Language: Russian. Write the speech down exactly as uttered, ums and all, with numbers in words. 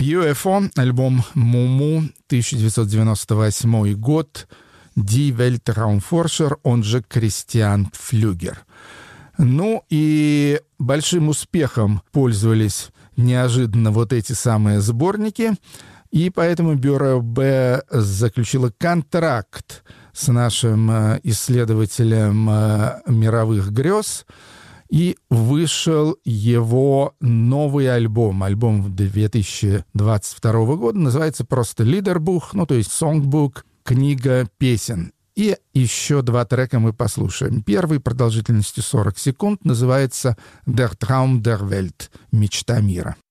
ю эф о, альбом «Муму», тысяча девятьсот девяносто восьмой год, «Die Weltraumforscher», он же Кристиан Флюгер. Ну и большим успехом пользовались неожиданно вот эти самые сборники, и поэтому Бюро Б заключило контракт с нашим исследователем мировых грез, и вышел его новый альбом. Альбом две тысячи двадцать второго года называется просто «Лидербух», ну то есть «Сонгбук», книга песен. И еще два трека мы послушаем. Первый продолжительностью сорок секунд называется «Der Traum der Welt», «Мечта мира».